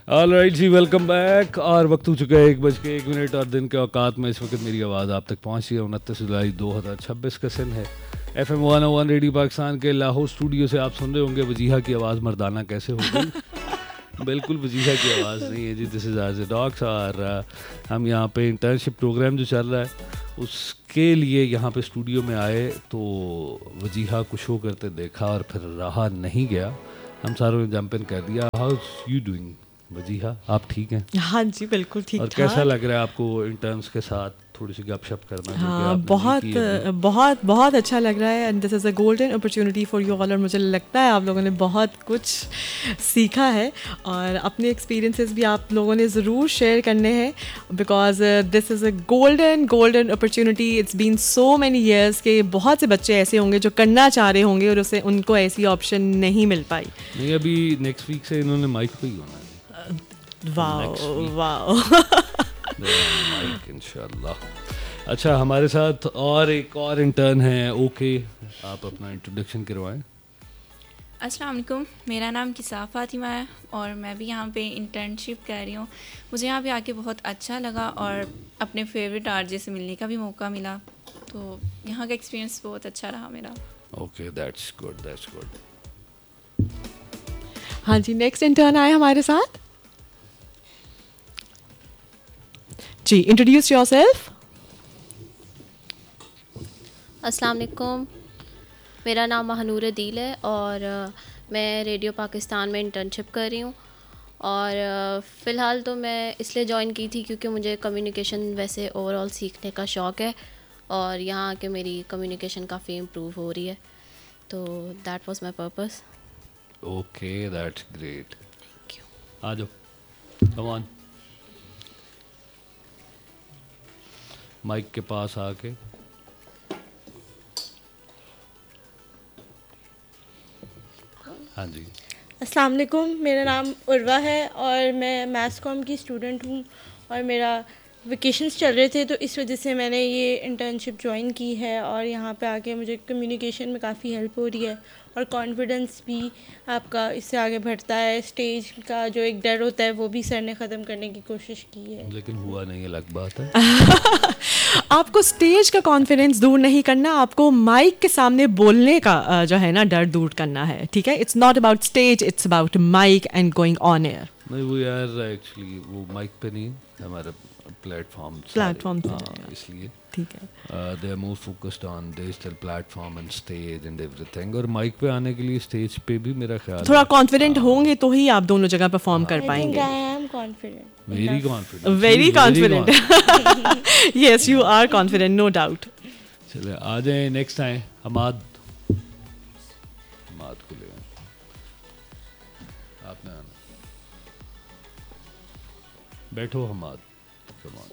Alright जी, welcome back. और वक्त हो चुका है 1:01 और दिन के औकात में इस वक्त मेरी आवाज़ आप तक पहुंची है। 29 जुलाई 2026 का दिन है। FM 101 रेडियो पाकिस्तान के लाहौर स्टूडियो से आप सुन रहे होंगे वजीहा की आवाज़ मर्दाना कैसे हो गई। बिल्कुल वजीहा की आवाज़ नहीं है जी, दिस इज़ आज डॉग्स। और हम यहाँ पे इंटर्नशिप प्रोग्राम जो चल रहा है उसके लिए यहाँ पे स्टूडियो में आए तो वजीहा को शो करते देखा और फिर रहा नहीं गया, हम सारों ने जंप इन कर दिया। हाउ यू डूइंग वजीहा, आप ठीक हैं? हाँ जी, बिल्कुल ठीक और ठाक। कैसा लग रहा है आपको इंटर्न्स के साथ थोड़ी सी गपशप करना? हाँ, बहुत बहुत अच्छा लग रहा है and this is a golden opportunity for you all. और मुझे लगता है आप लोगों ने बहुत कुछ सीखा है और अपने एक्सपीरियंसेस भी आप लोगों ने ज़रूर शेयर करने हैं, because this is a golden opportunity. It's been so many years के बहुत से बच्चे ऐसे होंगे जो करना चाह रहे होंगे और उसे उनको ऐसी ऑप्शन नहीं मिल पाई। नहीं, अभी नेक्स्ट वीक से इन्होंने माइक पे ही होना है। वाओ माइक इंशाल्लाह। अच्छा, हमारे साथ और एक और इंटर्न है। ओके, आप अपना इंट्रोडक्शन करवाएं। अस्सलाम वालेकुम, मेरा नाम किसा फातिमा है और मैं भी यहाँ पे इंटर्नशिप कर रही हूँ। मुझे यहाँ पे आके बहुत अच्छा लगा और अपने फेवरेट आरजे से मिलने का भी मौका मिला, तो यहाँ का एक्सपीरियंस बहुत अच्छा रहा मेरा। Okay, that's good. हाँ जी, नेक्स्ट इंटर्न आए हमारे साथ जी। Introduce yourself. अस्सलाम वालेकुम, मेरा नाम महानूर अदील है और मैं रेडियो पाकिस्तान में इंटर्नशिप कर रही हूँ। और फ़िलहाल तो मैं इसलिए ज्वाइन की थी क्योंकि मुझे कम्युनिकेशन वैसे ओवरऑल सीखने का शौक़ है और यहाँ आके मेरी कम्युनिकेशन काफ़ी इम्प्रूव हो रही है, तो that was my purpose. Okay, that's great. Thank you. आ जाओ, कम ऑन, माइक के पास आके। हाँ जी। अस्सलाम वालेकुम, मेरा नाम उर्वा है और मैं मैथ्स कॉम की स्टूडेंट हूँ और मेरा वेकेशंस चल रहे थे तो इस वजह से मैंने ये इंटर्नशिप ज्वाइन की है। और यहाँ पे आके मुझे कम्युनिकेशन में काफ़ी हेल्प हो रही है और कॉन्फिडेंस भी आपका इससे आगे बढ़ता है। स्टेज का जो एक डर होता है वो भी सर ने ख़त्म करने की कोशिश की है, लेकिन हुआ नहीं, अलग बात है। आपको स्टेज का कॉन्फिडेंस दूर नहीं करना, आपको माइक के सामने बोलने का जो है ना डर दूर करना है, ठीक है? It's not about stage, it's about mic and going on air. नहीं, वो यार एक्चुअली वो माइक पे नहीं, हमारा प्लेटफॉर्म इसलिए ठीक है। They are more focused on digital platform and stage and everything. और माइक पे आने के लिए स्टेज पे भी मेरा ख्याल थोड़ा कॉन्फिडेंट होंगे तो ही आप दोनों जगह परफॉर्म कर पाएंगे। I am confident, very confident. Yes, you are confident, no doubt. चले आ जाए, नेक्स्ट आए हमाद को ले आपने आना। बैठो हमाद, कम ऑन।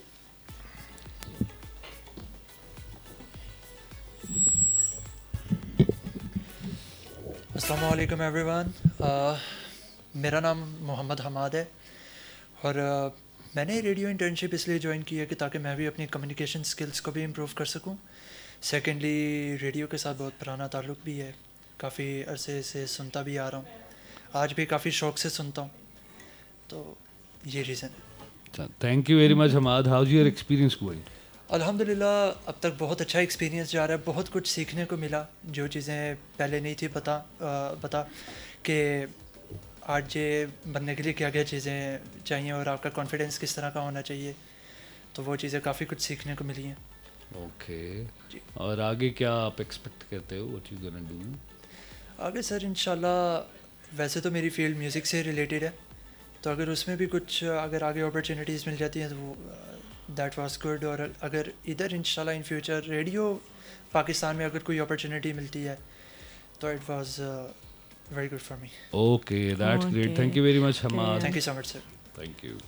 अस्सलाम वालेकुम एवरीवन, मेरा नाम मोहम्मद हमाद है और मैंने रेडियो इंटर्नशिप इसलिए ज्वाइन की है कि ताकि मैं भी अपनी कम्युनिकेशन स्किल्स को भी इम्प्रूव कर सकूं। सेकेंडली, रेडियो के साथ बहुत पुराना ताल्लुक़ भी है, काफ़ी अरसे से सुनता भी आ रहा हूँ, आज भी काफ़ी शौक़ से सुनता हूँ, तो ये रीज़न है। Thank you very much Hammad. How is your experience going? अल्हम्दुलिल्लाह, अब तक बहुत अच्छा एक्सपीरियंस जा रहा है, बहुत कुछ सीखने को मिला, जो चीज़ें पहले नहीं थी पता कि आरजे बनने के लिए क्या क्या चीज़ें चाहिए और आपका कॉन्फिडेंस किस तरह का होना चाहिए, तो वो चीज़ें काफ़ी कुछ सीखने को मिली हैं। ओके, और आगे क्या आप एक्सपेक्ट करते हो? व्हाट यू गोना डू आगे? सर इंशाल्लाह, वैसे तो मेरी फील्ड म्यूज़िक से रिलेटेड है, तो अगर उसमें भी कुछ अगर आगे अपॉर्चुनिटीज़ मिल जाती हैं तो वो दैट वाज गुड। और अगर इधर इंशाल्लाह इन फ्यूचर रेडियो पाकिस्तान में अगर कोई अपॉर्चुनिटी मिलती है तो it was very good for me. Okay, that's great. Thank you very much Hammad. Thank you so much sir. Thank you.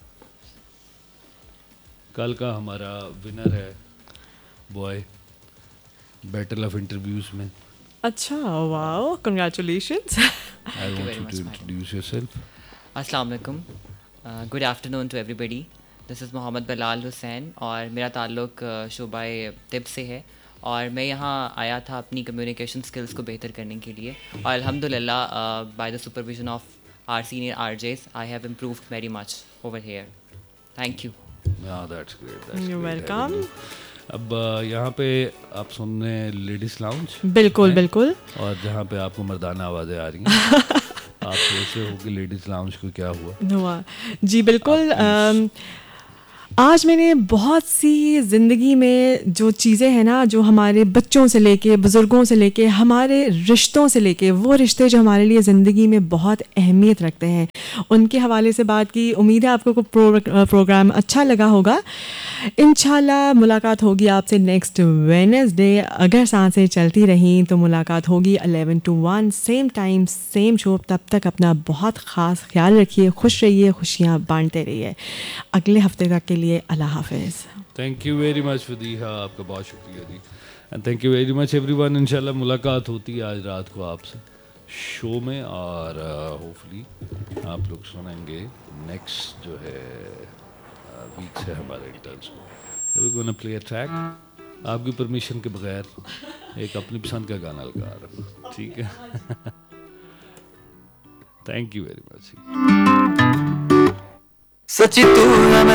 कल का हमारा विनर है बॉय बैटल ऑफ इंटरव्यूज में। अच्छा, wow, congratulations. I want you to introduce yourself. अस्सलाम वालेकुम, good afternoon to everybody. This is Mohammad बलाल हुसैन और मेरा ताल्लुक़ शोबाए तिब से है और मैं यहाँ आया था अपनी कम्युनिकेशन स्किल्स को बेहतर करने के लिए और अल्हम्दुलिल्लाह by the supervision of our senior RJs. I have improved very much over here. Thank you. Yeah, that's great. That's You're great welcome. having you. अब यहाँ पे आप सुन रहे हैं लेडीज लाउंज, बिल्कुल बिल्कुल। और जहाँ पे आपको मर्दाना आवाज़ें आ रही हैं आप सोच रहे हो कि लेडीज लाउंज को क्या हुआ? जी बिल्कुल। आज मैंने बहुत सी ज़िंदगी में जो चीज़ें हैं ना, जो हमारे बच्चों से लेके, बुज़ुर्गों से लेके, हमारे रिश्तों से लेके, वो रिश्ते जो हमारे लिए ज़िंदगी में बहुत अहमियत रखते हैं, उनके हवाले से बात की। उम्मीद है आपको प्रोग्राम अच्छा लगा होगा। इंशाल्लाह मुलाकात होगी आपसे नेक्स्ट वेडनेसडे। अगर सांसें चलती रहीं तो मुलाकात होगी 11 to 1 same time same show. तब तक अपना बहुत ख़ास ख्याल रखिए, खुश रहिए, खुशियाँ बांटते रहिए। अगले हफ्ते तक के लिए अल्लाह हाफिज़। थैंक यू वेरी मच फदीहा, आपका बहुत शुक्रिया जी। And thank you very much everyone. इंशाल्लाह मुलाकात होती है आज रात को आपसे शो में, और होपफुली आप लोग सुनेंगे नेक्स्ट जो है वीक से हमारे इंटर्न्स को। We gonna play a track, आपकी परमिशन के बगैर एक अपनी पसंद का गाना लगा रहा हूँ, ठीक है? Thank you very much. सच्ची तू है